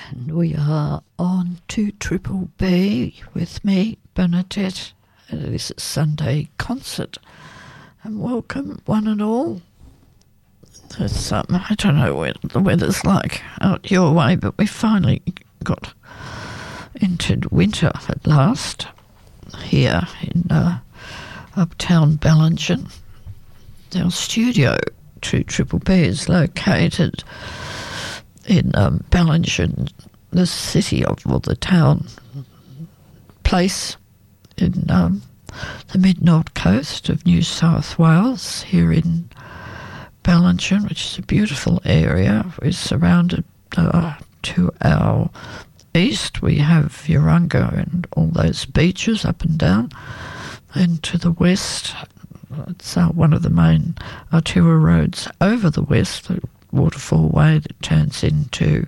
And we are on to Triple B with me, Bernadette, and it is a Sunday concert. And welcome, one and all. There's, I don't know what the weather's like out your way, but we finally got into winter at last here in uptown Bellingen. Our studio to Triple B is located in Bellingen, the city of, or the town place in the mid-north coast of New South Wales, here in Bellingen, which is a beautiful area. We're surrounded to our east. We have Urunga and all those beaches up and down. And to the west, it's one of the main arterial roads over the west, the Waterfall Way that turns into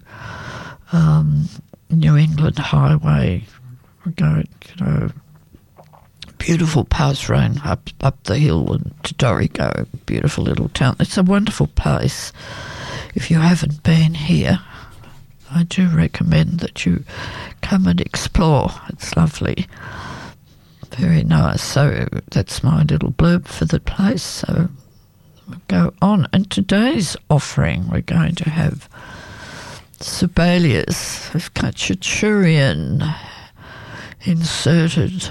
New England Highway. We go, beautiful past rain up the hill and to Dorrigo, beautiful little town. It's a wonderful place. If you haven't been here, I do recommend that you come and explore. It's lovely. Very nice. So that's my little blurb for the place. So we'll go on. And today's offering, we're going to have Sibelius of Khachaturian inserted,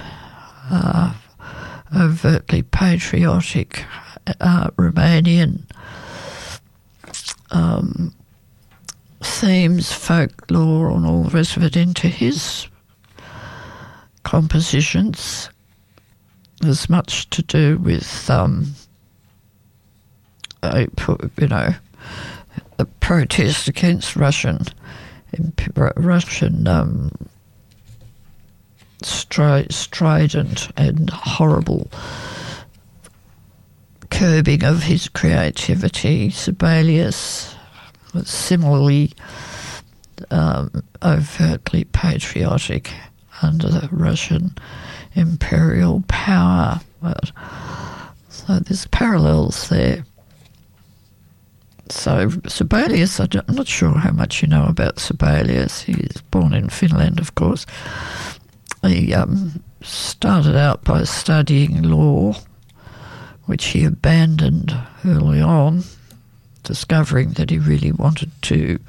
overtly patriotic Romanian themes, folklore and all the rest of it into his compositions. There's much to do with a protest against Russian strident and horrible curbing of his creativity. Sibelius was similarly overtly patriotic under the Russian imperial power. So there's parallels there. So Sibelius, I'm not sure how much you know about Sibelius. He was born in Finland, of course. He started out by studying law, which he abandoned early on, discovering that he really wanted to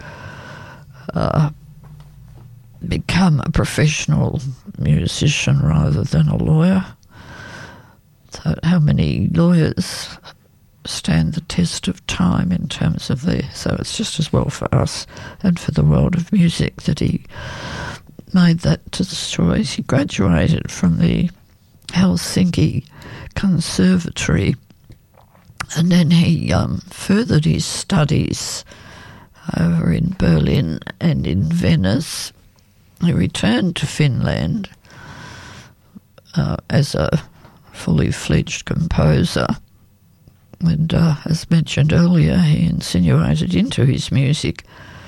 become a professional musician rather than a lawyer. So how many lawyers stand the test of time in terms of so it's just as well for us and for the world of music that he made that choice. He graduated from the Helsinki Conservatory, and then he furthered his studies over in Berlin and in Venice. He returned to Finland as a fully fledged composer, and as mentioned earlier, he insinuated into his music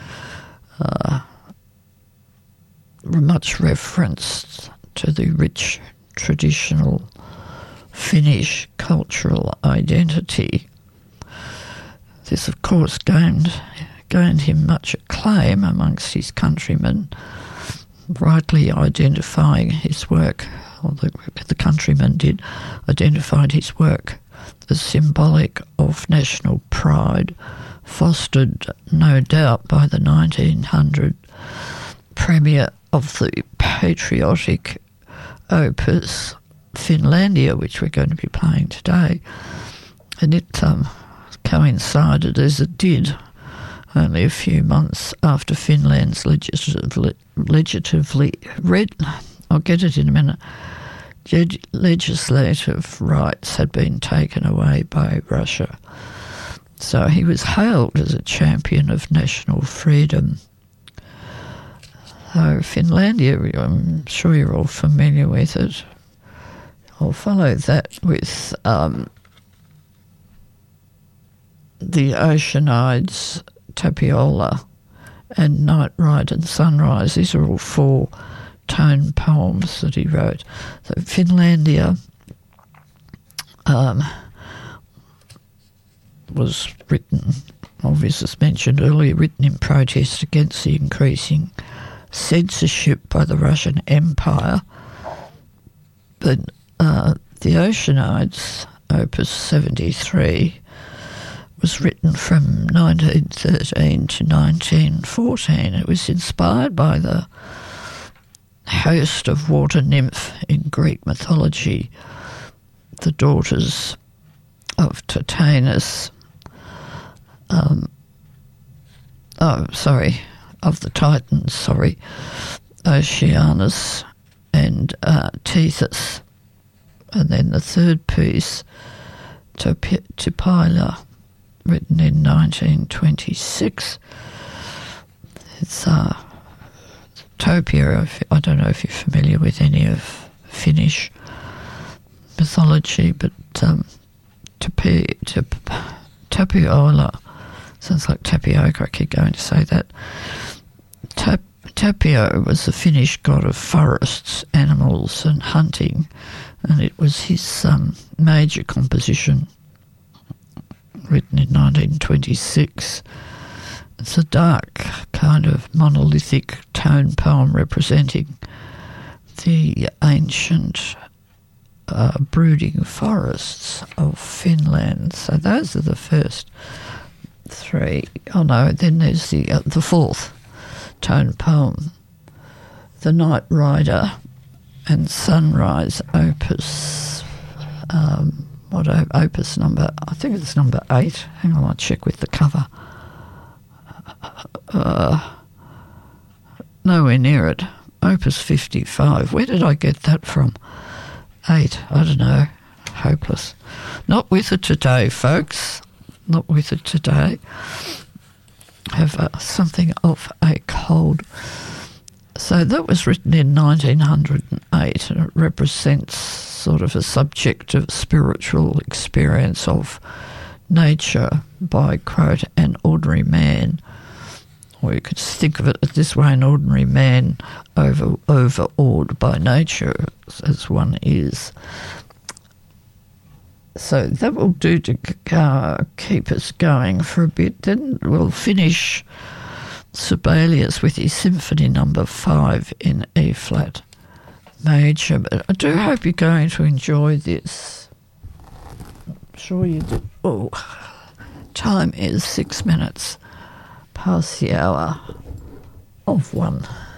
much reference to the rich traditional Finnish cultural identity. This, of course, gained him much acclaim amongst his countrymen, rightly identifying his work, or the countrymen did, identified his work as symbolic of national pride, fostered no doubt by the 1900 premiere of the patriotic opus Finlandia, which we're going to be playing today. And it coincided, as it did, only a few months after Finland's legislative rights had been taken away by Russia. So he was hailed as a champion of national freedom. So Finlandia, I'm sure you're all familiar with it. I'll follow that with the Oceanides, Tapiola, and Night Ride and Sunrise. These are all 4-tone poems that he wrote. So Finlandia was written, obviously as mentioned earlier, written in protest against the increasing censorship by the Russian Empire. But the Oceanides, Opus 73, was written from 1913 to 1914. It was inspired by the host of water nymph in Greek mythology, the daughters of Titanus, of the Titans, Oceanus and Tethys. And then the third piece, Topila, written in 1926. It's Topia. I don't know if you're familiar with any of Finnish mythology, but Tapiola sounds like tapioca. I keep going to say that. Tapio was the Finnish god of forests, animals, and hunting, and it was his major composition, written in 1926. It's a dark, kind of monolithic tone poem representing the ancient brooding forests of Finland. So those are the first three. Oh no, then there's the fourth tone poem, The Night Rider and Sunrise, Opus. Opus number? I think it's number 8. Hang on, I'll check with the cover. Nowhere near it. Opus 55. Where did I get that from? 8. I don't know. Hopeless. Not with it today, folks. Not with it today. Have something of a cold. So that was written in 1908, and it represents sort of a subjective spiritual experience of nature by, quote, an ordinary man. Or you could think of it this way, an ordinary man overawed by nature, as one is. So that will do to keep us going for a bit. Then we'll finish Sibelius with his Symphony Number 5 in E-flat major. But I do hope you're going to enjoy this. I'm sure you do. Oh, time is 6 minutes past the hour of 1.